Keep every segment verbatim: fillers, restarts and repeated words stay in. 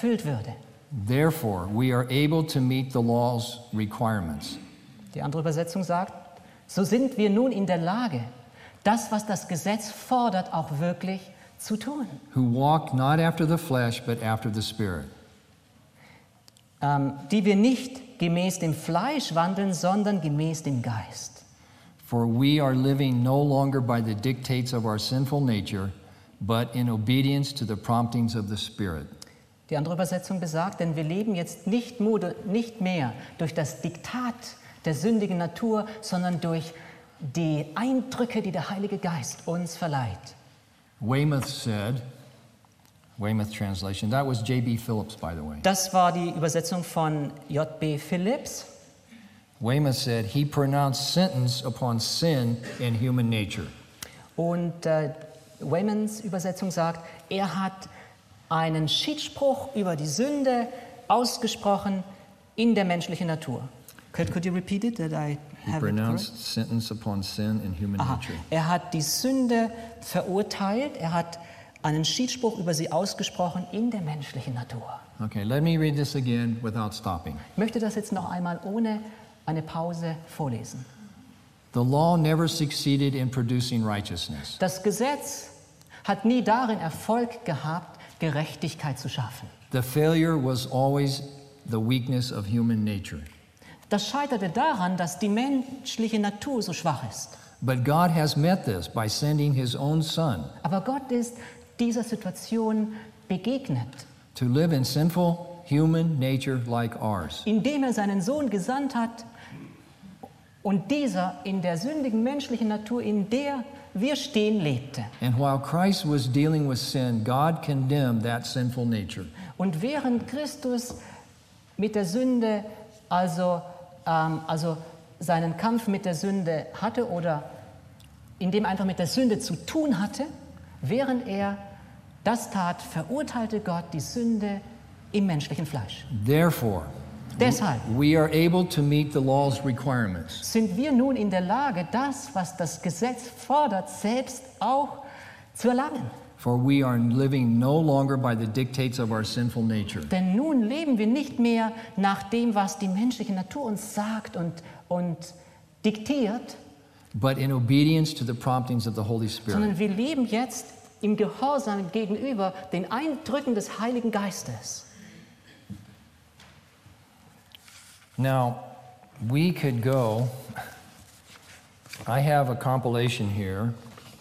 erfüllt würde. Therefore, we are able to meet the law's requirements. Die andere Übersetzung sagt, so sind wir nun in der Lage, das, was das Gesetz fordert, auch wirklich zu tun. Who walk not after the flesh, but after the Spirit. Ähm, die wir nicht gemäß dem Fleisch wandeln, sondern gemäß dem Geist. For we are living no longer by the dictates of our sinful nature, but in obedience to the promptings of the Spirit. Die andere Übersetzung besagt, denn wir leben jetzt nicht, Mode, nicht mehr durch das Diktat der sündigen Natur, sondern durch die Eindrücke, die der Heilige Geist uns verleiht. Weymouth said, Weymouth translation, that was J B Phillips, by the way. Das war die Übersetzung von J B Phillips. Weymouth said, he pronounced sentence upon sin in human nature. Und äh, Weymouths Übersetzung sagt, er hat einen Schiedsspruch über die Sünde ausgesprochen in der menschlichen Natur. Could, could you repeat it? That I He have it pronounced correct? sentence upon sin in human Aha. nature. Er hat die Sünde verurteilt, er hat einen Schiedsspruch über sie ausgesprochen in der menschlichen Natur. Okay, let me read this again without stopping. Ich möchte das jetzt noch einmal ohne eine Pause vorlesen. The law never succeeded in producing righteousness. Das Gesetz hat nie darin Erfolg gehabt, Gerechtigkeit zu schaffen. The failure was always the weakness of human nature. Das scheiterte daran, dass die menschliche Natur so schwach ist. But God has met this by sending his own son Aber Gott ist dieser Situation begegnet, to live in sinful human nature like ours. indem er seinen Sohn gesandt hat und dieser in der sündigen menschlichen Natur, in der wir stehen, lebte. And while Christ was dealing with sin, God condemned that sinful nature. Und während Christus mit der Sünde, also, ähm, also seinen Kampf mit der Sünde hatte oder indem er einfach mit der Sünde zu tun hatte, während er das tat, verurteilte Gott die Sünde im menschlichen Fleisch. Therefore, Deshalb we are able to meet the law's requirements. sind wir nun in der Lage, das, was das Gesetz fordert, selbst auch zu erlangen. For we are living no longer by the dictates of our sinful nature, Denn nun leben wir nicht mehr nach dem, was die menschliche Natur uns sagt und, und diktiert, but in obedience to the promptings of the Holy Spirit. sondern wir leben jetzt im Gehorsam gegenüber den Eindrücken des Heiligen Geistes. Now, we could go, I have a compilation here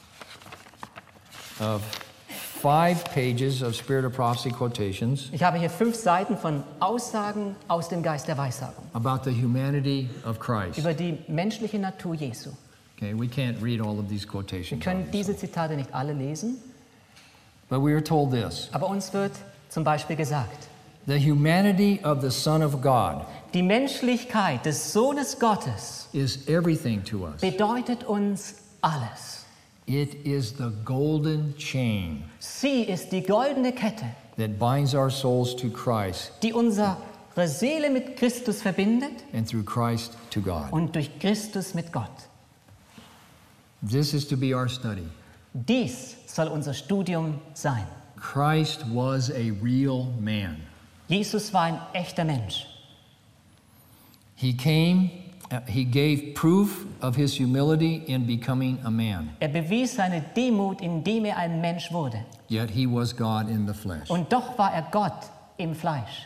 of five pages of Spirit of Prophecy quotations Ich habe hier fünf Seiten von Aussagen aus dem Geist der Weissagung about the humanity of Christ. über die menschliche Natur Jesu. Okay, we can't read all of these Wir quotations, können obviously. diese Zitate nicht alle lesen, But we are told this, aber uns wird zum Beispiel gesagt, the humanity of the Son of God die Menschlichkeit des Sohnes Gottes is everything to us. bedeutet uns alles. It is the golden chain Sie ist die goldene Kette, that binds our souls to Christ die unsere Seele mit Christus verbindet and through Christ to God. und durch Christus mit Gott. This is to be our study. Dies soll unser Studium sein. Christ was a real man. Jesus war ein echter Mensch. He came, uh, he gave proof of his humility in becoming a man, Er bewies seine Demut, indem er ein Mensch wurde. yet he was God in the flesh. Und doch war er Gott im Fleisch.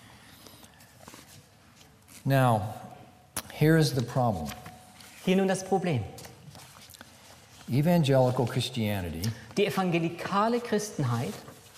Now, here's the problem. Hier nun das Problem. Evangelical Christianity Die evangelikale Christenheit,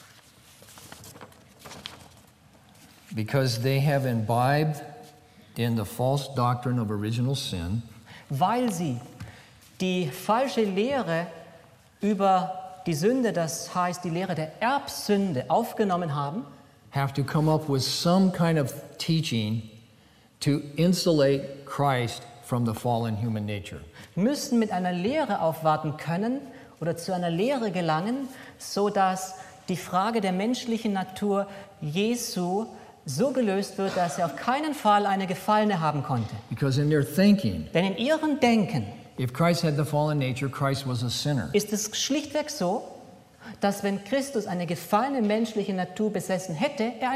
because they have imbibed in the false doctrine of original sin, weil sie die falsche Lehre über die Sünde, das heißt die Lehre der Erbsünde, aufgenommen haben, have to come up with some kind of teaching to insulate Christ from the fallen human nature. müssen mit einer Lehre aufwarten können oder zu einer Lehre gelangen, sodass die Frage der menschlichen Natur Jesu so gelöst wird, dass er auf keinen Fall eine Gefallene haben konnte. Because in their thinking, Denn in ihrem Denken if Christ had the fallen nature, Christ was a sinner. ist es schlichtweg so, dass wenn Christus eine gefallene menschliche Natur besessen hätte, er